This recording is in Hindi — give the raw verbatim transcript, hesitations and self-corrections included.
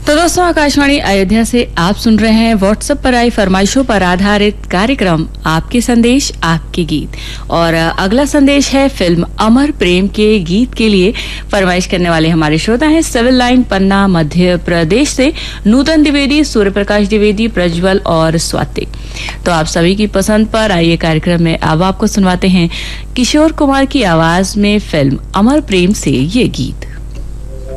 तो दोस्तों, आकाशवाणी अयोध्या से आप सुन रहे हैं व्हाट्सएप पर आई फरमाइशों पर आधारित कार्यक्रम आपके संदेश आपके गीत। और अगला संदेश है फिल्म अमर प्रेम के गीत के लिए। फरमाइश करने वाले हमारे श्रोता हैं सिविल लाइन पन्ना मध्य प्रदेश से नूतन द्विवेदी, सूर्य प्रकाश द्विवेदी, प्रज्वल और स्वाति। तो आप सभी की पसंद पर आइए कार्यक्रम में अब आपको सुनवाते हैं किशोर कुमार की आवाज में फिल्म अमर प्रेम से ये गीत।